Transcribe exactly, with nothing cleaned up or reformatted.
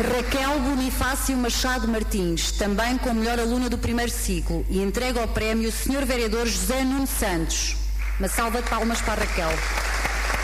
Raquel Bonifácio Machado Martins, também com melhor aluna do primeiro ciclo, e entrega o prémio senhor Vereador José Nuno Santos. Uma salva de palmas para a Raquel.